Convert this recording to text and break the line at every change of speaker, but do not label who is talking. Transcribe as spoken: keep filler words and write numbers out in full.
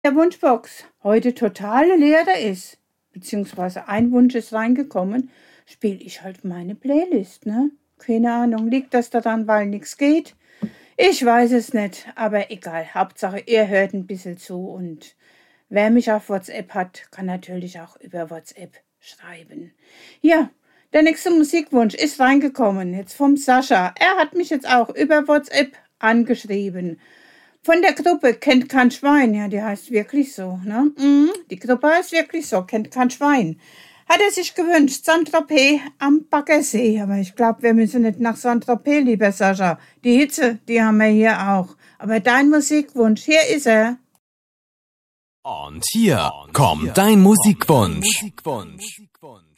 Der Wunschbox heute total leer ist, beziehungsweise ein Wunsch ist reingekommen, spiele ich halt meine Playlist, ne? Keine Ahnung, liegt das daran, weil nichts geht? Ich weiß es nicht, aber egal. Hauptsache, ihr hört ein bisschen zu und wer mich auf WhatsApp hat, kann natürlich auch über WhatsApp schreiben. Ja, der nächste Musikwunsch ist reingekommen, jetzt vom Sascha. Er hat mich jetzt auch über WhatsApp angeschrieben. Von der Gruppe Kennt kein Schwein, ja, die heißt wirklich so, ne? Mhm, die Gruppe heißt wirklich so, Kennt kein Schwein. Hat er sich gewünscht, Saint-Tropez am Baggersee. Aber ich glaube, wir müssen nicht nach Saint-Tropez, lieber Sascha. Die Hitze, die haben wir hier auch. Aber dein Musikwunsch, hier ist er.
Und hier kommt dein Musikwunsch.